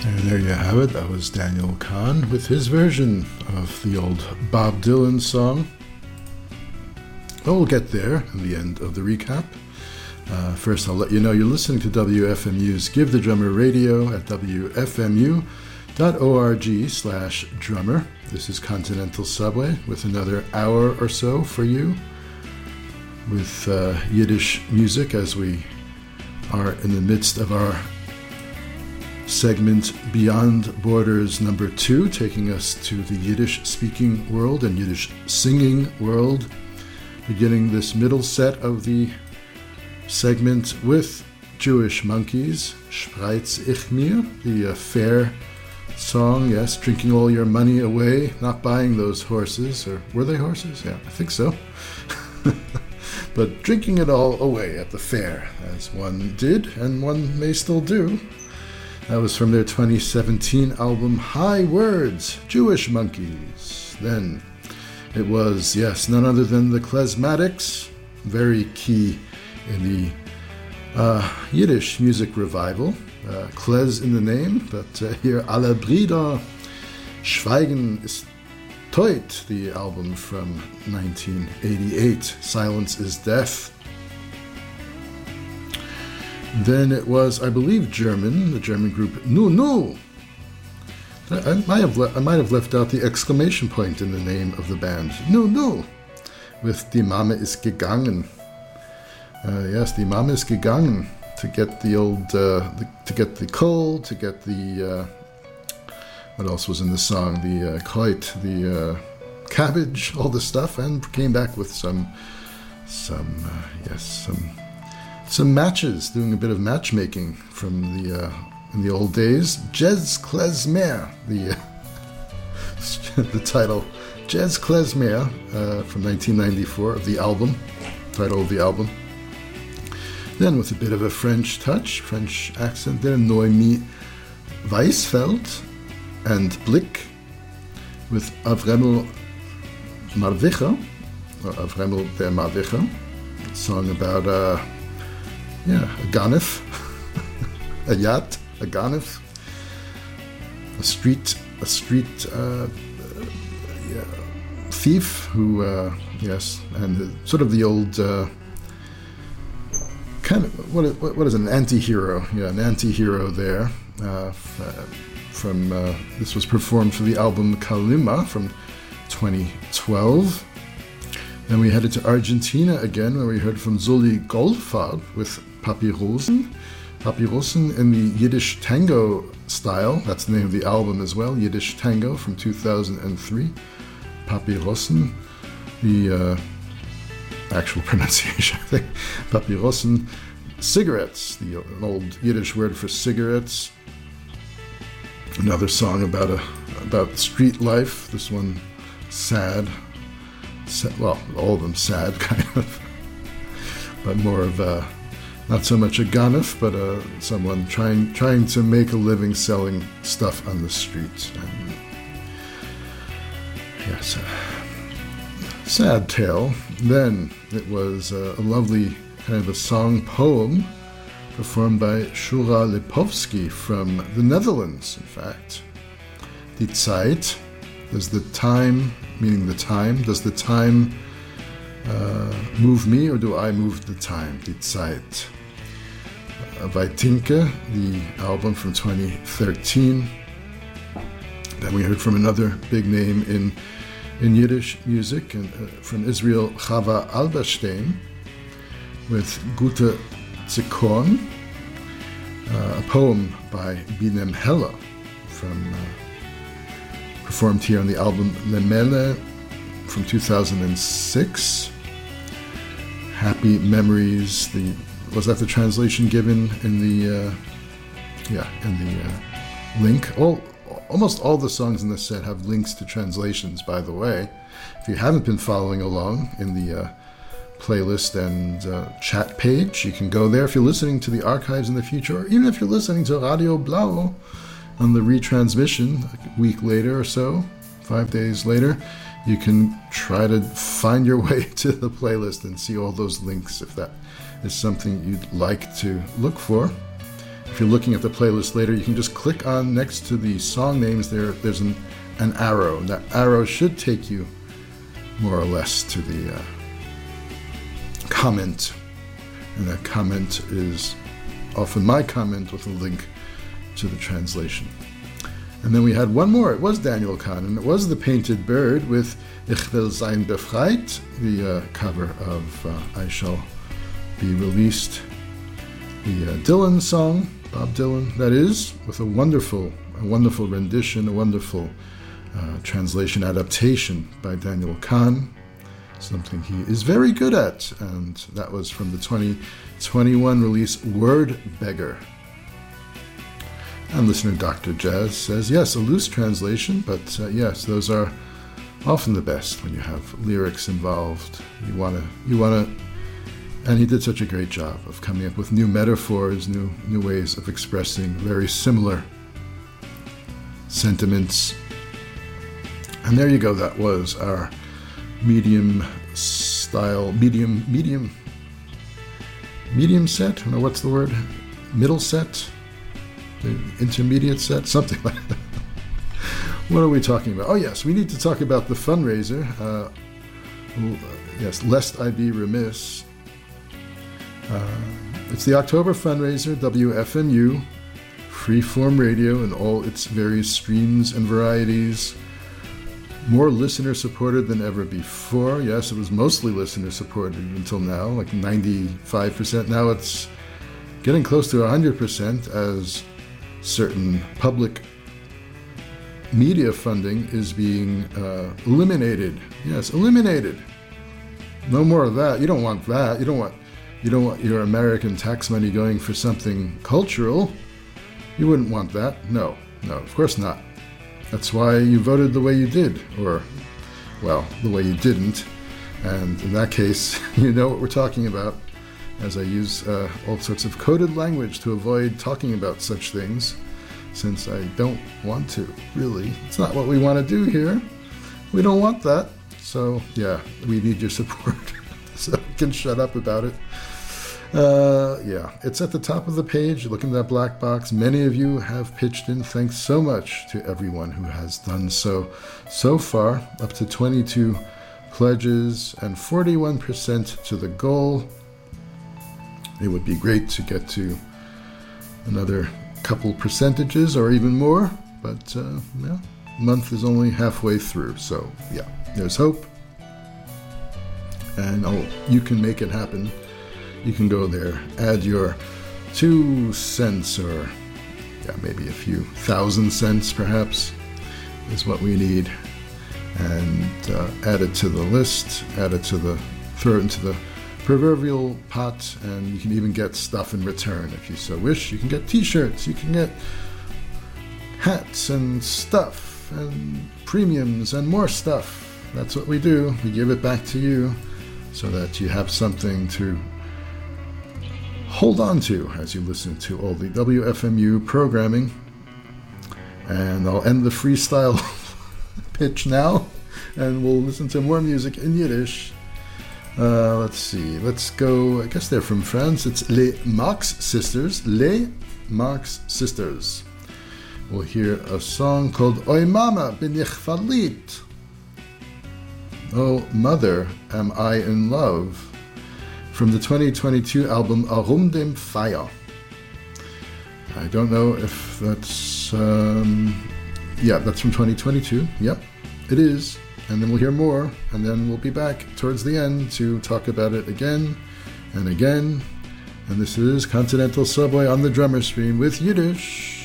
And there you have it. That was Daniel Kahn with his version of the old Bob Dylan song. But we'll get there in the end of the recap. First, I'll let you know you're listening to WFMU's Give the Drummer Radio at wfmu.org/drummer. This is Continental Subway with another hour or so for you with Yiddish music as we are in the midst of our segment Beyond Borders number 2, taking us to the Yiddish-speaking world and Yiddish-singing world, beginning this middle set of the segment with Jewish Monkeys, Spreiz ich mir, the fair song, yes, drinking all your money away, not buying those horses, or were they horses? Yeah, I think so. But drinking it all away at the fair, as one did, and one may still do. That was from their 2017 album, High Words, Jewish Monkeys. Then it was, yes, none other than the Klezmatics, very key in the Yiddish music revival. Klez in the name, but here Alle Brüder Schweigen ist Teut, the album from 1988, Silence is Death. Then it was, I believe, the German group Nu Nu. I might have left out the exclamation point in the name of the band, Nu Nu, with Die Mame ist gegangen. Yes, Die Mame ist gegangen, to get the old, to get the coal, to get the, what else was in the song? The Kreut, the cabbage, all the stuff, and came back with some matches, doing a bit of matchmaking from the in the old days. Jazz Klezmer, the title, Jazz Klezmer, from 1994 of the album, title of the album. Then with a bit of a French touch, French accent there, Noemi Weisfeld and Blick with Avremel Marvicha, or Avremel der Marvicha, a song about a ganef, a yacht, a ganef, a street thief who, and sort of the old kind of what is an anti-hero? Yeah, an anti-hero there. From this was performed for the album Kalima from 2012. Then we headed to Argentina again, where we heard from Sully Goldfarb with Papi Rosen. Papi Rosen in the Yiddish tango style. That's the name of the album as well, Yiddish Tango from 2003. Papi Rosen, the actual pronunciation, I think. Papi Rosen. Cigarettes, the old Yiddish word for cigarettes. Another song about street life. This one sad. Well, all of them sad, kind of, but more of not so much a ganef, but someone trying to make a living selling stuff on the streets. And yes, sad tale. Then it was a lovely kind of a song poem performed by Shura Lipovsky from the Netherlands, in fact. Die Zeit, does the time, meaning the time, does the time move me or do I move the time? Die Zeit. Vaitinka, the album from 2013. Then we heard from another big name in Yiddish music, and from Israel, Chava Alberstein, with Gute Zikorn, a poem by Binem Hella, performed here on the album Lemele from 2006. Happy Memories. Was that the translation given in the link? Almost all the songs in this set have links to translations, by the way. If you haven't been following along in the playlist and chat page, you can go there. If you're listening to the archives in the future, or even if you're listening to Radio Blau on the retransmission a week later or so, 5 days later, you can try to find your way to the playlist and see all those links if that is something you'd like to look for. if you're looking at the playlist later, you can just click on next to the song names there's an arrow. And that arrow should take you more or less to the comment. And that comment is often my comment with a link to the translation. And then we had one more. It was Daniel Kahn, and it was The Painted Bird with Ich will sein befreit, the cover of I Shall Be Released, the Dylan song, Bob Dylan, that is, with a wonderful rendition, a wonderful translation adaptation by Daniel Kahn, something he is very good at, and that was from the 2021 release Word Beggar. And listener Dr. Jazz says, yes, a loose translation, but yes, those are often the best when you have lyrics involved. You wanna, and he did such a great job of coming up with new metaphors, new ways of expressing very similar sentiments. And there you go, that was our medium set, or what's the word? Middle set? The intermediate set? Something like that. What are we talking about? Oh yes, we need to talk about the fundraiser. Yes, lest I be remiss. It's the October fundraiser, WFMU, freeform radio in all its various streams and varieties. More listener supported than ever before. Yes, it was mostly listener supported until now, like 95%. Now it's getting close to 100% as certain public media funding is being eliminated. Yes, eliminated. No more of that. You don't want that. You don't want your American tax money going for something cultural. You wouldn't want that. No, of course not. That's why you voted the way you did, or, well, the way you didn't. And in that case, you know what we're talking about, as I use all sorts of coded language to avoid talking about such things, since I don't want to, really. It's not what we want to do here. We don't want that. So, yeah, we need your support so we can shut up about it. Yeah, it's at the top of the page. Look in that black box. Many of you have pitched in. Thanks so much to everyone who has done so far, up to 22 pledges and 41% to the goal. It would be great to get to another couple percentages or even more, but yeah, month is only halfway through, so yeah, there's hope. And you can make it happen. You can go there, add your 2 cents, or yeah, maybe a few thousand cents perhaps is what we need, and add it to the list, throw it into the proverbial pot, and you can even get stuff in return if you so wish. You can get t-shirts, you can get hats and stuff and premiums and more stuff. That's what we do. We give it back to you so that you have something to hold on to as you listen to all the WFMU programming. And I'll end the freestyle pitch now, and we'll listen to more music in Yiddish. Let's see. Let's go. I guess they're from France. It's Les Marx Sisters. Les Marx Sisters. We'll hear a song called Oi Mama, bin ich verliebt. Oh Mother, am I in love? From the 2022 album Arum dem Feuer. I don't know if that's... yeah, that's from 2022. Yep, it is. And then we'll hear more, and then we'll be back towards the end to talk about it again and again. And this is Continental Subway on the Drummer Stream with Yiddish.